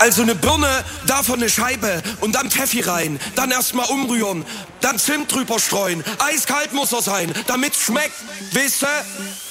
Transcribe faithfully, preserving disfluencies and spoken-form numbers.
Also eine Birne, davon eine Scheibe und dann Pfeffi rein. Dann erstmal umrühren, dann Zimt drüber streuen. Eiskalt muss er sein, damit's schmeckt, wisst ihr?